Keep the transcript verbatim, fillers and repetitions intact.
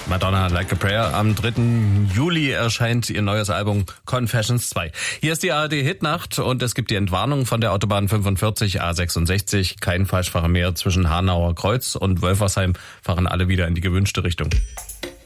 Madonna Like a Prayer. Am dritten Juli erscheint ihr neues Album Confessions zwei. Hier ist die A R D-Hitnacht und es gibt die Entwarnung von der Autobahn fünfundvierzig A sechsundsechzig. Kein Falschfahrer mehr zwischen Hanauer Kreuz und Wölfersheim, fahren alle wieder in die gewünschte Richtung.